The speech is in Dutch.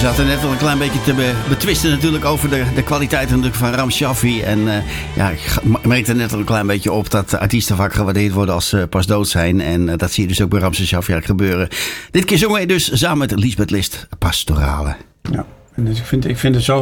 zaten net al een klein beetje te betwisten natuurlijk over de kwaliteiten van Ram Shaffi. En ik merkte net al een klein beetje op dat artiesten vaak gewaardeerd worden als ze pas dood zijn. En dat zie je dus ook bij Ramse Shaffi gebeuren. Dit keer zongen wij dus samen met Liesbeth List Pastorale. Ja, en dus ik vind het zo